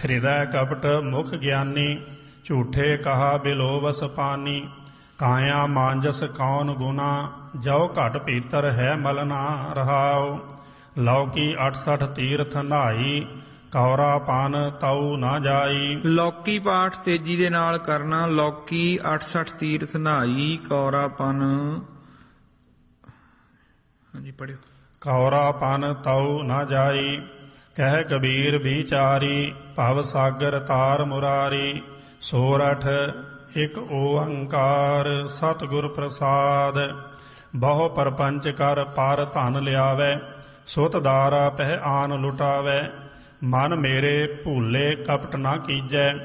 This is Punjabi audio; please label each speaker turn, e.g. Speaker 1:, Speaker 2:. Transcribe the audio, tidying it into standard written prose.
Speaker 1: ਹਿਰਦੈ ਕਪਟ ਮੁਖ ਗਿਆਨੀ, ਝੂਠੇ ਕਹਾ ਬਿਲੋਵਸ ਪਾਨੀ। ਕਾਇਆ ਮਾਂਜਸ ਕੌਣ ਗੁਨਾ, ਜੋ ਘਟ ਭੀਤਰ ਹੈ ਮਲਨਾ ਰਹਾਉ। ਲੌਕੀ 68 ਤੀਰਥ ਨਹਾਈ, ਕੌਰਾ ਪਾਨ ਤਉ ਨਾ ਜਾਈ।
Speaker 2: ਲੌਕੀ ਪਾਠ ਤੇਜ਼ੀ ਦੇ ਨਾਲ ਕਰਨਾ। ਲੌਕੀ 68 ਤੀਰਥ ਨਹਾਈ, ਕੌਰਾ ਪਨ, ਹਾਂਜੀ ਪੜਿਓ।
Speaker 1: ਕੌਰਾ ਪਨ ਤਉ ਨਾ ਜਾਈ, ਕਹਿ ਕਬੀਰ ਵਿਚਾਰੀ। ਭਵ ਸਾਗਰ ਤਾਰ ਮੁਰਾਰੀ, ਸੋਰਠ ਇਕ ਓੰਕਾਰ। ਸਤਿਗੁਰ ਪ੍ਰਸਾਦ, ਬਹੁ ਪਰਪੰਚ ਕਰ ਪਰ ਧਨ ਲਿਆਵੈ। ਸੁਤ ਦਾਰਾ ਪਹਿ ਆਨ ਲੁਟਾਵੈ, ਮਨ ਮੇਰੇ ਭੂਲੇ ਕਪਟ ਨਾ ਕੀਜੈ।